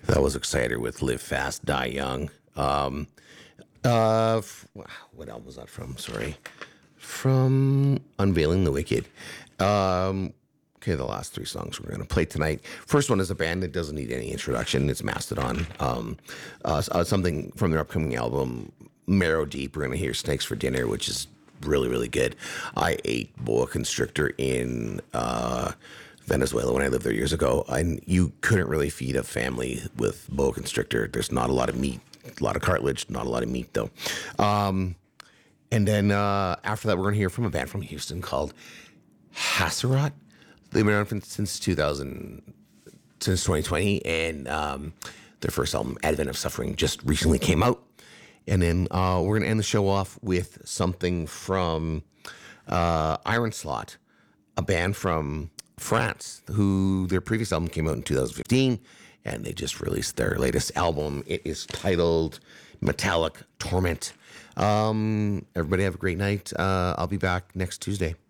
That was Exciter with Live Fast, Die Young. What album was that from? Sorry. From Unveiling the Wicked. Okay, the last three songs we're going to play tonight. First one is a band that doesn't need any introduction. It's Mastodon. Something from their upcoming album, Marrow Deep. We're going to hear Snakes for Dinner, which is really, really good. I ate boa constrictor in Venezuela when I lived there years ago, and you couldn't really feed a family with boa constrictor. There's not a lot of meat, a lot of cartilage, not a lot of meat though. And then after that, we're going to hear from a band from Houston called Hasserot. They've been around since 2020, and their first album, Advent of Suffering, just recently came out. And then we're going to end the show off with something from Iron Slot, a band from France, who their previous album came out in 2015, and they just released their latest album. It is titled Metallic Torment. Everybody have a great night. I'll be back next Tuesday.